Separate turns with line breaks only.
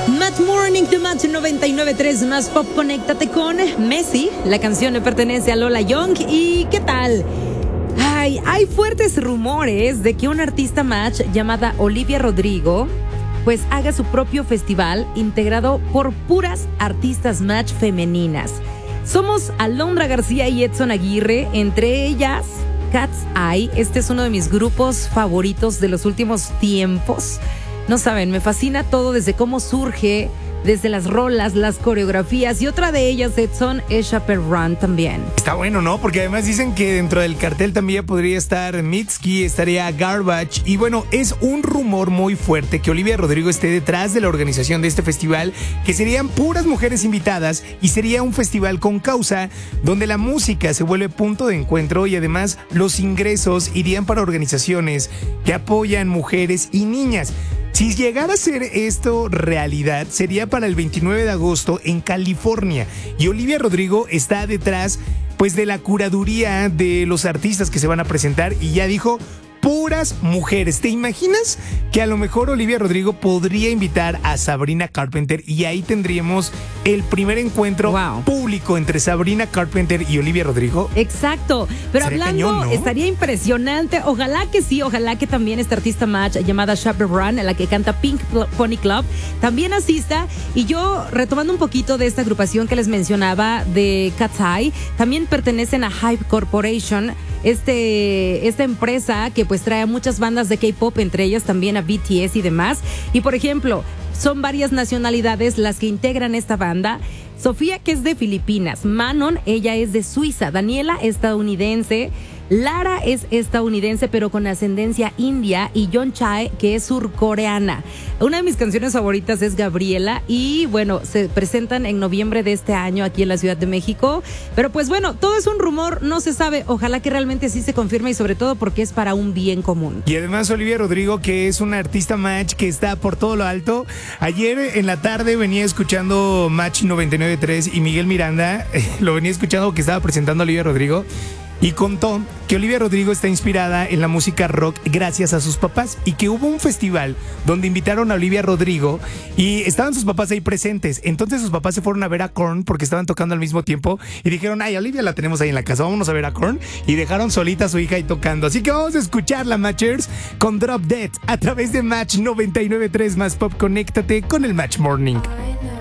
Match Morning de Match 99.3 más Pop. Conéctate con Messi. La canción le pertenece a Lola Young. ¿Y qué tal? Hay fuertes rumores de que una artista Match llamada Olivia Rodrigo pues haga su propio festival integrado por puras artistas Match femeninas. Somos Alondra García y Edson Aguirre, entre ellas Cat's Eye. Este es uno de mis grupos favoritos de los últimos tiempos. No saben, me fascina todo desde cómo surge, desde las rolas, las coreografías, y otra de ellas, Edson, es Chappell Run también.
Está bueno, ¿no? Porque además dicen que dentro del cartel también podría estar Mitski, estaría Garbage, y bueno, es un rumor muy fuerte que Olivia Rodrigo esté detrás de la organización de este festival, que serían puras mujeres invitadas y sería un festival con causa, donde la música se vuelve punto de encuentro y además los ingresos irían para organizaciones que apoyan mujeres y niñas. Si llegara a ser esto realidad, sería para el 29 de agosto en California. Y Olivia Rodrigo está detrás, pues, de la curaduría de los artistas que se van a presentar. Y ya dijo, puras mujeres. ¿Te imaginas que a lo mejor Olivia Rodrigo podría invitar a Sabrina Carpenter y ahí tendríamos el primer encuentro público entre Sabrina Carpenter y Olivia Rodrigo?
Exacto. Pero hablando, cañón, ¿no? Estaría impresionante. Ojalá que sí, ojalá que también esta artista Match llamada Chappell Run, en la que canta Pink Pony Club, también asista. Y yo, retomando un poquito de esta agrupación que les mencionaba de Cat's Eye, también pertenecen a Hype Corporation, esta empresa que pues trae a muchas bandas de K-pop, entre ellas también a BTS y demás. Y por ejemplo, son varias nacionalidades las que integran esta banda. Sofía, que es de Filipinas, Manon, ella es de Suiza, Daniela, estadounidense, Lara es estadounidense pero con ascendencia india, y John Chae, que es surcoreana. Una de mis canciones favoritas es Gabriela, y bueno, se presentan en noviembre de este año aquí en la Ciudad de México. Pero pues bueno, todo es un rumor, no se sabe. Ojalá que realmente sí se confirme, y sobre todo porque es para un bien común.
Y además Olivia Rodrigo, que es una artista Match que está por todo lo alto. Ayer en la tarde venía escuchando Match 99.3 y Miguel Miranda lo venía escuchando que estaba presentando a Olivia Rodrigo. Y contó que Olivia Rodrigo está inspirada en la música rock gracias a sus papás, y que hubo un festival donde invitaron a Olivia Rodrigo y estaban sus papás ahí presentes. Entonces sus papás se fueron a ver a Korn porque estaban tocando al mismo tiempo y dijeron, ay, Olivia la tenemos ahí en la casa, vámonos a ver a Korn, y dejaron solita a su hija ahí tocando. Así que vamos a escucharla, Matchers, con Drop Dead a través de Match 99.3 más Pop. Conéctate con el Match Morning.